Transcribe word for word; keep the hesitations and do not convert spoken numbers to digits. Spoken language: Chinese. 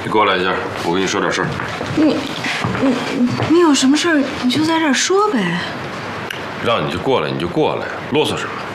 你过来一下，我跟你说点事儿。 你你你有什么事儿你就在这儿说呗。 让你就过来，你就过来，啰嗦什么？